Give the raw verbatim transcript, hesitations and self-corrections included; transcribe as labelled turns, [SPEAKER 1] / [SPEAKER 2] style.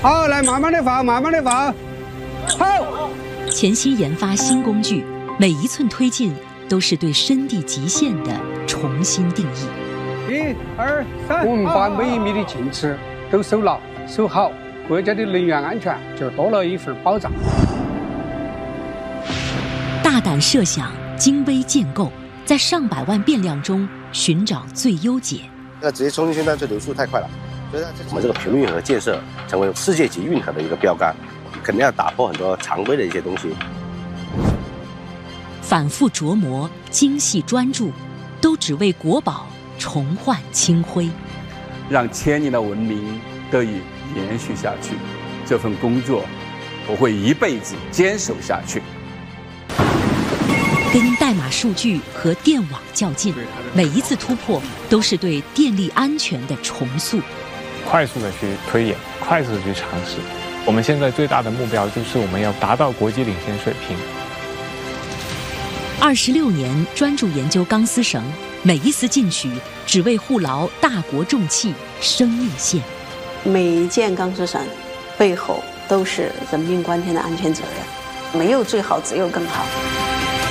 [SPEAKER 1] 好，来慢慢的放，慢慢的放。好。
[SPEAKER 2] 潜心研发新工具，每一寸推进都是对深地极限的重新定义。
[SPEAKER 1] 一、二、三，我们把每一米的进尺都守牢、守好，国家的能源安全就多了一份保障。
[SPEAKER 2] 大胆设想，精微建构，在上百万变量中寻找最优解。
[SPEAKER 3] 那直接冲进去，那这流速太快了，所以我们这个频率运河建设成为世界级运河的一个标杆。肯定要打破很多常规的一些东西，
[SPEAKER 2] 反复琢磨、精细专注，都只为国宝重焕清辉，
[SPEAKER 4] 让千年的文明得以延续下去。这份工作，我会一辈子坚守下去。
[SPEAKER 2] 跟代码数据和电网较劲，每一次突破都是对电力安全的重塑。
[SPEAKER 5] 快速的去推演，快速的去尝试。我们现在最大的目标就是我们要达到国际领先水平。
[SPEAKER 2] 二十六年专注研究钢丝绳，每一丝进取只为护牢大国重器生命线。
[SPEAKER 6] 每一件钢丝绳背后都是人命关天的安全责任，没有最好，只有更好。